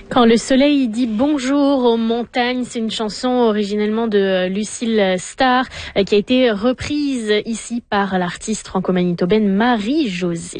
Quand le soleil dit bonjour aux montagnes, c'est une chanson originellement de Lucille Starr qui a été reprise ici par l'artiste franco-manitobaine Marie-Josée.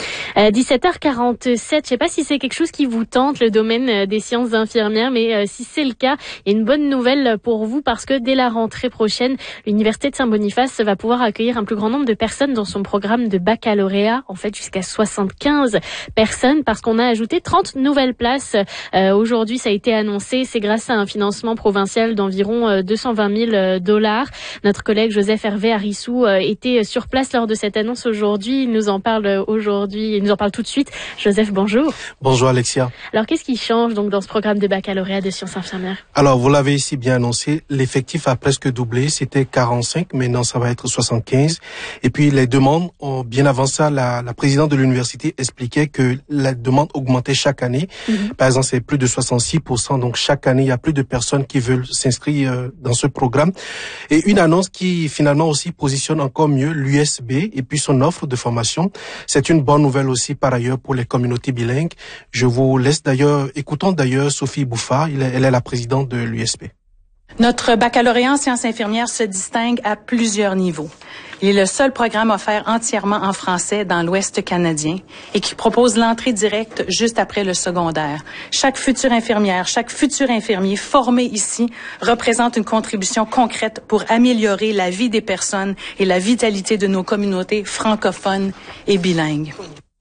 17h47, je sais pas si c'est quelque chose qui vous tente, le domaine des sciences infirmières, mais si c'est le cas, il y a une bonne nouvelle pour vous parce que dès la rentrée prochaine, l'Université de Saint-Boniface va pouvoir accueillir un plus grand nombre de personnes dans son programme de baccalauréat, en fait jusqu'à 75 personnes parce qu'on a ajouté 30 nouvelles places. Aujourd'hui, ça a été annoncé, c'est grâce à un financement provincial d'environ 220 000 $. Notre collègue Joseph Hervé Arissou était sur place lors de cette annonce aujourd'hui. Il nous en parle tout de suite. Joseph, bonjour. Bonjour Alexia. Alors, qu'est-ce qui change donc dans ce programme de baccalauréat de sciences infirmières? Alors, vous l'avez ici bien annoncé, l'effectif a presque doublé. C'était 45, maintenant ça va être 75. Et puis, les demandes ont bien avancé. La présidente de l'université expliquait que la demande augmentait chaque année. Par exemple, c'est plus de 66%. Donc, chaque année, il y a plus de personnes qui veulent s'inscrire dans ce programme. Et une annonce qui, finalement, aussi positionne encore mieux l'USB et puis son offre de formation. C'est une bonne nouvelle aussi, par ailleurs, pour les communautés bilingues. Je vous laisse écoutons d'ailleurs Sophie Bouffard. Elle est la présidente de l'USB. Notre baccalauréat en sciences infirmières se distingue à plusieurs niveaux. Il est le seul programme offert entièrement en français dans l'Ouest canadien et qui propose l'entrée directe juste après le secondaire. Chaque future infirmière, chaque futur infirmier formé ici représente une contribution concrète pour améliorer la vie des personnes et la vitalité de nos communautés francophones et bilingues.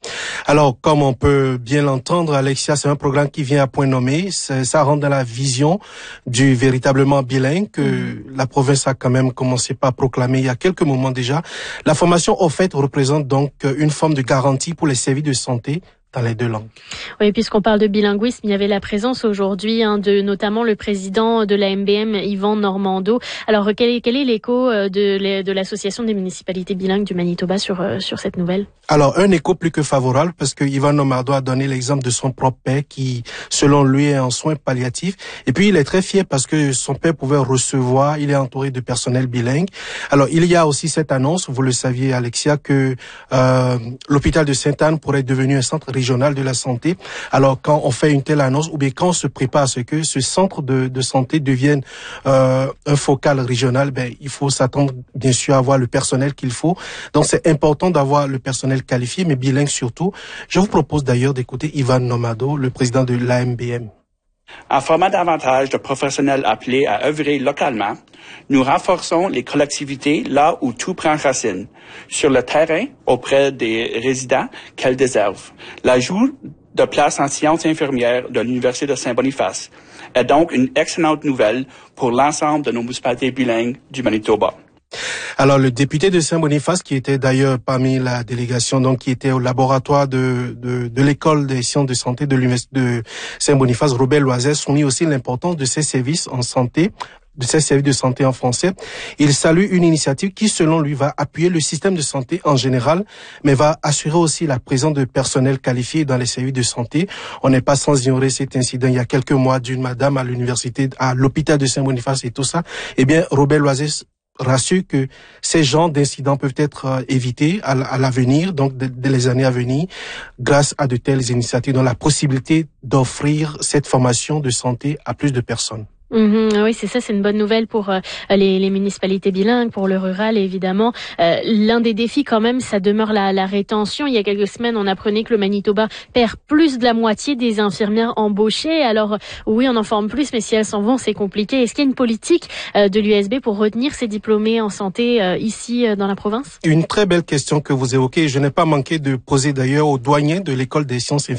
Alors, comme on peut bien l'entendre, Alexia, c'est un programme qui vient à point nommé. Ça rentre dans la vision du véritablement bilingue que la province a quand même commencé par proclamer il y a quelques moments déjà. La formation, au fait, représente donc une forme de garantie pour les services de santé dans les deux langues. Oui, puisqu'on parle de bilinguisme, il y avait la présence aujourd'hui de notamment le président de la MBM, Yvan Normando. Alors, quel est l'écho de l'Association des municipalités bilingues du Manitoba sur cette nouvelle? Alors, un écho plus que favorable parce que Yvan Normando a donné l'exemple de son propre père qui, selon lui, est en soins palliatifs. Et puis, il est très fier parce que son père pouvait recevoir, il est entouré de personnel bilingue. Alors, il y a aussi cette annonce, vous le saviez, Alexia, que l'hôpital de Sainte-Anne pourrait devenir un centre régional de la santé. Alors, quand on fait une telle annonce, ou bien quand on se prépare à ce que ce centre de santé devienne un focal régional, il faut s'attendre, bien sûr, à avoir le personnel qu'il faut. Donc, c'est important d'avoir le personnel qualifié, mais bilingue surtout. Je vous propose d'ailleurs d'écouter Yvan Normando, le président de l'AMBM. En formant davantage de professionnels appelés à œuvrer localement, nous renforçons les collectivités là où tout prend racine, sur le terrain auprès des résidents qu'elles déservent. L'ajout de places en sciences infirmières de l'Université de Saint-Boniface est donc une excellente nouvelle pour l'ensemble de nos municipalités bilingues du Manitoba. Alors, le député de Saint-Boniface, qui était d'ailleurs parmi la délégation, donc qui était au laboratoire de l'école des sciences de santé de l'Université de Saint-Boniface, Robert Loisel, souligne aussi l'importance de ces services en santé, de ces services de santé en français. Il salue une initiative qui, selon lui, va appuyer le système de santé en général, mais va assurer aussi la présence de personnel qualifié dans les services de santé. On n'est pas sans ignorer cet incident il y a quelques mois d'une madame à l'hôpital de Saint-Boniface et tout ça. Eh bien, Robert Loisel rassure que ces genres d'incidents peuvent être évités à l'avenir, donc dès les années à venir, grâce à de telles initiatives, dans la possibilité d'offrir cette formation de santé à plus de personnes. Oui, c'est ça, c'est une bonne nouvelle pour les municipalités bilingues, pour le rural évidemment. L'un des défis quand même, ça demeure la rétention. Il y a quelques semaines, on apprenait que le Manitoba perd plus de la moitié des infirmières embauchées. Alors oui, on en forme plus, mais si elles s'en vont, c'est compliqué. Est-ce qu'il y a une politique de l'USB pour retenir ces diplômés en santé ici dans la province? Une très belle question que vous évoquez. Je n'ai pas manqué de poser d'ailleurs au doyen de l'école des sciences